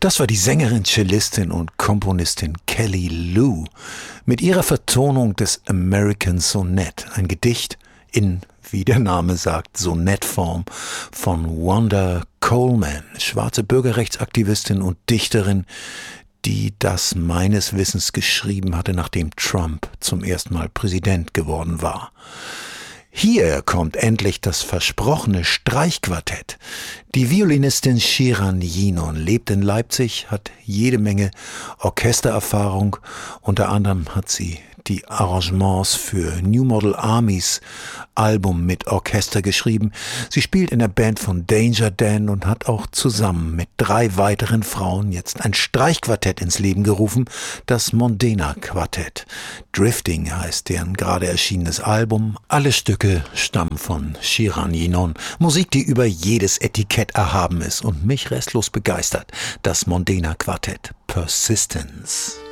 Das war die Sängerin, Cellistin und Komponistin Kelly Lou mit ihrer Vertonung des American Sonnet, ein Gedicht in, wie der Name sagt, Sonettform von Wanda Coleman, schwarze Bürgerrechtsaktivistin und Dichterin, die das meines Wissens geschrieben hatte, nachdem Trump zum ersten Mal Präsident geworden war. Hier kommt endlich das versprochene Streichquartett. Die Violinistin Shiran Yinon lebt in Leipzig, hat jede Menge Orchestererfahrung. Unter anderem hat sie die Arrangements für New Model Armys Album mit Orchester geschrieben. Sie spielt in der Band von Danger Dan und hat auch zusammen mit 3 weiteren Frauen jetzt ein Streichquartett ins Leben gerufen, das Mondena Quartett. Drifting heißt deren gerade erschienenes Album. Alle Stücke stammen von Shiran Yinon. Musik, die über jedes Etikett erhaben ist und mich restlos begeistert. Das Mondena Quartett. Persistence.